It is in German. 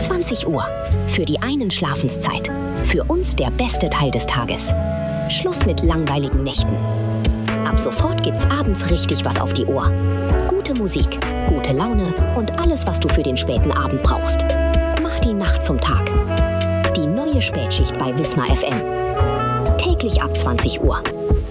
20 Uhr. Für die einen Schlafenszeit. Für uns der beste Teil des Tages. Schluss mit langweiligen Nächten. Ab sofort gibt's abends richtig was auf die Ohr. Gute Musik, gute Laune und alles, was du für den späten Abend brauchst. Mach die Nacht zum Tag. Die neue Spätschicht bei Wismar FM. Täglich ab 20 Uhr.